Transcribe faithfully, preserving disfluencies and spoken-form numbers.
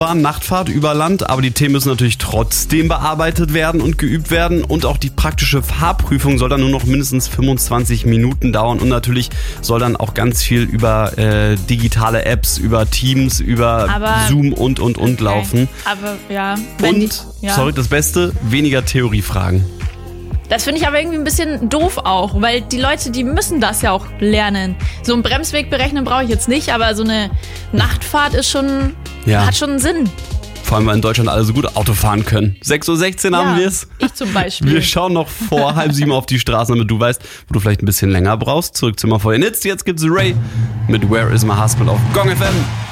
Nachtfahrt über Land, aber die Themen müssen natürlich trotzdem bearbeitet werden und geübt werden und auch die praktische Fahrprüfung soll dann nur noch mindestens fünfundzwanzig Minuten dauern und natürlich soll dann auch ganz viel über äh, digitale Apps, über Teams, über aber, Zoom und und und okay. laufen. Aber ja. Und, die, ja. sorry, das Beste, weniger Theoriefragen. Das finde ich aber irgendwie ein bisschen doof auch, weil die Leute, die müssen das ja auch lernen. So einen Bremsweg berechnen brauche ich jetzt nicht, aber so eine Nachtfahrt ist schon, ja. hat schon einen Sinn. Vor allem, weil in Deutschland alle so gut Auto fahren können. sechs Uhr sechzehn ja, haben wir es. Ich zum Beispiel. Wir schauen noch vor halb sieben auf die Straßen, damit du weißt, wo du vielleicht ein bisschen länger brauchst. Zurück zu mal vorhin. Jetzt, jetzt gibt's Ray mit Where is my husband auf Gong F M.